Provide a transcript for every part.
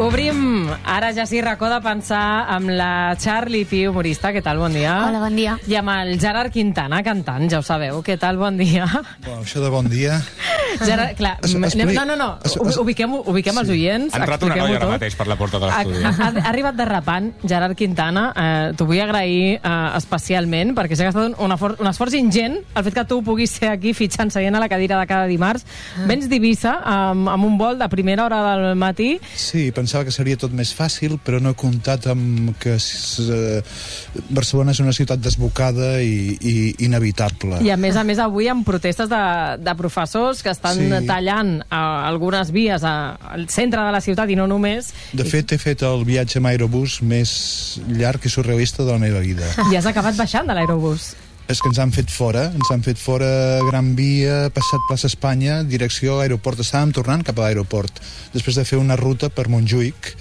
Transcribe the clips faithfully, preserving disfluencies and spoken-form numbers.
Obrim ara ja sí racó de pensar amb la Charlie Pi, humorista. Què tal? Bon dia. Hola, bon dia. I amb el Gerard Quintana, cantant, ja ho sabeu. Què tal? Bon dia. Bueno, això de bon dia... Gerard, clar, Es- expli- no, no, no, es- es- ubiquem, ubiquem els oients. Ha entrat una expliquem-ho noia ara tot. mateix per la porta de l'estudi. Ha, ha, ha arribat derrapant, Gerard Quintana. Eh, T'ho vull agrair eh, especialment, perquè sé que ha estat un, un, esforç, un esforç ingent el fet que tu puguis ser aquí fitxant, seient a la cadira de cada dimarts. Vens d'Eivissa, amb, amb un vol de primera hora del matí. Sí, pensava que seria tot més fàcil, però no he comptat amb que eh, Barcelona és una ciutat desbocada i, i inevitable. I a més a més avui amb protestes de, de professors que estan Sí. tallant a, algunes vies a, al centre de la ciutat i no només. De fet, he fet el viatge amb aerobús més llarg i surrealista de la meva vida. I has acabat baixant de l'aerobús. És que ens han fet fora, ens han fet fora Gran Via, passat plaça Espanya, direcció a aeroport. Estàvem tornant cap a l'aeroport, després de fer una ruta per Montjuïc.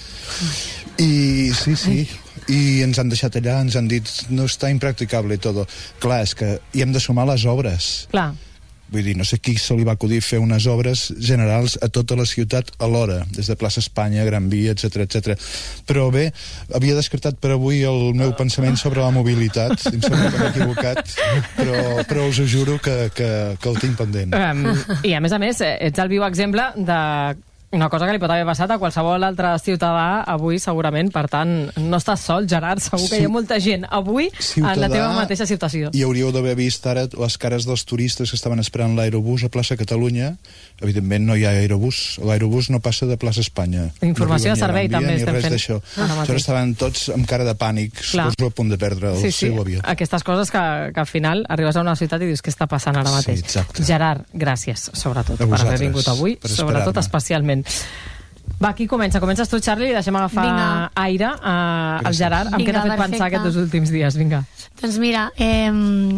I sí, sí, i ens han deixat allà, ens han dit no està impracticable i tot. Clar, és que hi hem de sumar les obres. Clar. Vull dir, no sé qui se li va acudir fer unes obres generals a tota la ciutat alhora, des de plaça Espanya, Gran Via, etcètera, etcètera. Però bé, havia descartat per avui el meu pensament sobre la mobilitat. Em sembla que m'he equivocat, però, però us ho juro que, que, que el tinc pendent. Um, I a més a més, eh, ets el viu exemple de una cosa que li pot haver passat a qualsevol altre ciutadà avui, segurament. Per tant, no estàs sol, Gerard. Segur que Sí. hi ha molta gent avui Ciutadà, en la teva mateixa situació. I hauríeu d'haver vist ara les cares dels turistes que estaven esperant l'aerobús a plaça Catalunya. Evidentment no hi ha aerobús. L'aerobús no passa de plaça Espanya. Informació no de servei, arriba ni a també estem res fent d'això. ara mateix. Aleshores estaven tots amb cara de pànic, Clar. suposo a punt de perdre el Sí, sí, seu avió. aquestes coses que, que al final arribes a una ciutat i dius què està passant ara Sí, mateix. exacte. Gerard, gràcies, sobretot, A per haver vosaltres, vingut avui, per sobretot esperar-me. especialment. Va, qui comença? Comences tu, Charlie, i deixem agafar Vinga. aire uh, al Gràcies. Gerard. Amb què Vinga, t'ha fet perfecte. pensar aquests dos últims dies? Vinga. Doncs mira, eh,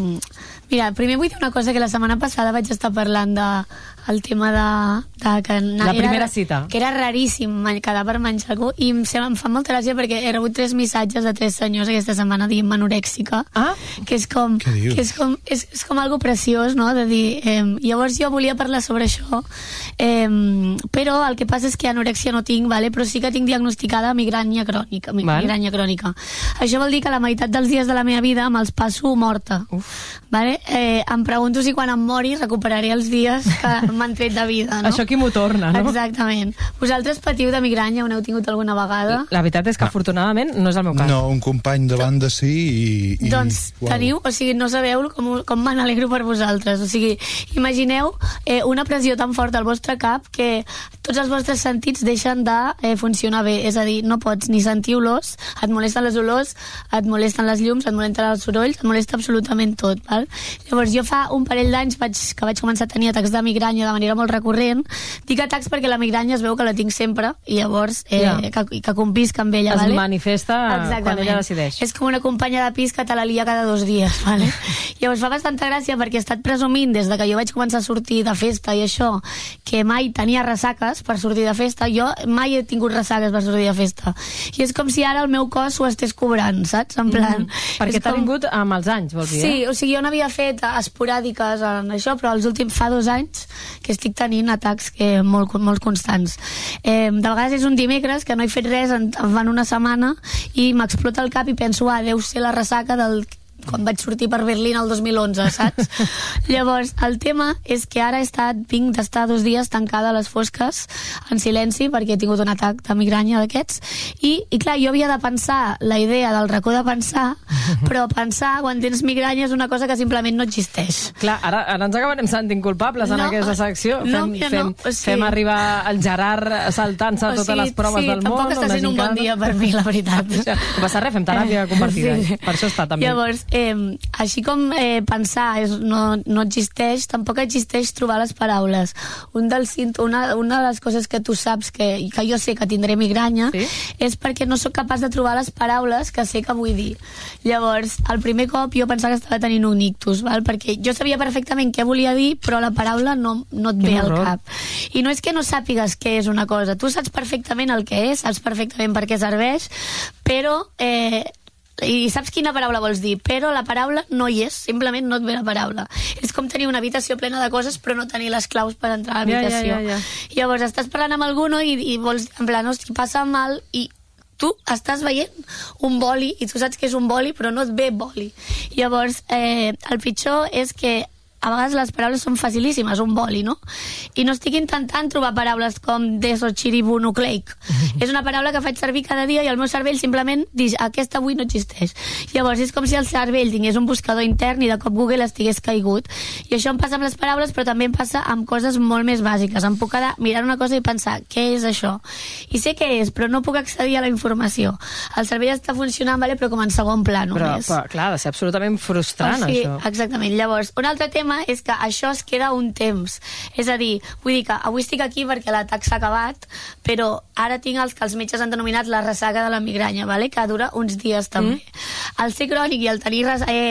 mira, primer vull dir una cosa, que la setmana passada vaig estar parlant de el tema de... de que La era, primera cita. Que era raríssim man- quedar per menjar algú, i em, sembla, em fa molta gràcia perquè he rebut tres missatges de tres senyors aquesta setmana dient anorèxica, Ah? que és com, Què dius? que és com, és, és com algo preciós, no?, de dir... Eh, llavors jo volia parlar sobre això, eh, però el que passa és que anorèxia no tinc, vale? Però sí que tinc diagnosticada migranya crònica, mi- Val. migranya crònica. Això vol dir que la meitat dels dies de la meva vida me'ls passo morta. Vale? Eh, em pregunto si quan em mori recuperaré els dies que m'han tret de vida, no? Això qui m'ho torna, no? Exactament. Vosaltres patiu de migranya, ho n'heu tingut alguna vegada? La veritat és que, afortunadament, no és el meu cas. No, un company de banda sí i... i Doncs uau. teniu, o sigui, no sabeu com, com me n'alegro per vosaltres. O sigui, imagineu eh, una pressió tan forta al vostre cap que tots els vostres sentits deixen de eh, funcionar bé. És a dir, no pots ni sentir olors, et molesten les olors, et molesten les llums, et molesten els sorolls, et molesta absolutament tot. Val? Llavors, jo fa un parell d'anys vaig, que vaig començar a tenir atacs de migranya de manera molt recurrent. Dic atacs perquè la migranya es veu que la tinc sempre i llavors eh, Ja. que, que convisc amb ella. Es vale? manifesta quan ella decideix. És com una companya de pis que te la lia cada dos dies, vale? Llavors fa bastanta gràcia perquè he estat presumint des de que jo vaig començar a sortir de festa i això, que mai tenia ressaques per sortir de festa. Jo mai he tingut ressaques per sortir de festa. I és com si ara el meu cos ho estés cobrant, saps? En plan... Mm, perquè és t'ha com- vingut amb els anys, vols dir, Sí, eh? o sigui, jo n'havia fet esporàdiques en això, però els últims fa dos anys que estic tenint atacs que molt, molt constants. Eh, de vegades és un dimecres que no he fet res, en, en van una setmana i m'explota el cap i penso, ah, deu ser la ressaca del quan vaig sortir per Berlín el dos mil onze, saps? Llavors, el tema és que ara he estat, vinc d'estar dos dies tancada a les fosques en silenci perquè he tingut un atac de migranya d'aquests i, i clar, jo havia de pensar la idea del racó de pensar, però pensar quan tens migranya és una cosa que simplement no existeix. Clar, ara, ara ens acabarem sentint culpables en No, aquesta secció. no, Fem, mira, fem, no, o sigui- fem arribar el Gerard saltant-se O totes sigui, les proves sí, del món. tampoc està una sent un bon gincana. dia per mi, la veritat. No passa res, fem teràpia compartida. Sí. Per això està també. Llavors, eh, així com eh, pensar és, no, no existeix, tampoc existeix trobar les paraules. Un dels, sint- una, una de les coses que tu saps que, que jo sé que tindré migranya Sí? és perquè no sóc capaç de trobar les paraules que sé que vull dir. Llavors, el primer cop jo pensava que estava tenint un ictus, val? Perquè jo sabia perfectament què volia dir, però la paraula no, no et Quin ve al horror. cap. I no és que no sàpigues què és una cosa, tu saps perfectament el que és, saps perfectament per què serveix, però eh, i saps quina paraula vols dir, però la paraula no hi és, simplement no et ve la paraula. És com tenir una habitació plena de coses però no tenir les claus per entrar a l'habitació. Ja, ja, ja, ja. Llavors estàs parlant amb algú, no? I, i vols, en plan, hosti, passa mal, i tu estàs veient un boli i tu saps que és un boli però no et ve boli. Llavors, eh, el pitjor és que a vegades les paraules són facilíssimes, un boli, no? I no estic intentant trobar paraules com desoxiribonucleic. És una paraula que faig servir cada dia i el meu cervell simplement diu, aquesta avui no existeix. Llavors és com si el cervell tingués un buscador intern i de cop Google estigués caigut. I això em passa amb les paraules, però també em passa amb coses molt més bàsiques. Em puc quedar mirant una cosa i pensar, què és això? I sé què és, però no puc accedir a la informació. El cervell està funcionant, vale, però com en segon pla només. Però, però clar, ha de ser absolutament frustrant, o sigui, això. Exactament. Llavors, un altre tema és que això es queda un temps. És a dir, vull dir que avui estic aquí perquè l'atac s'ha acabat, però ara tinc els que els metges han denominat la ressaca de la migranya, vale? Que dura uns dies també. Mm. El ser crònic i el tenir res, eh,